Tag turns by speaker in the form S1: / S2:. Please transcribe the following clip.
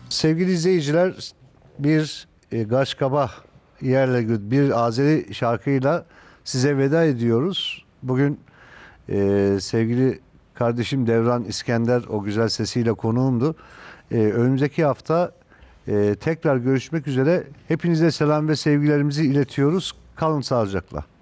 S1: Sevgili izleyiciler, bir Gaşkabah yerle bir Azeri şarkıyla size veda ediyoruz. Bugün sevgili kardeşim Devran İskender o güzel sesiyle konuğumdu. Önümüzdeki hafta tekrar görüşmek üzere. Hepinize selam ve sevgilerimizi iletiyoruz. Kalın sağlıcakla.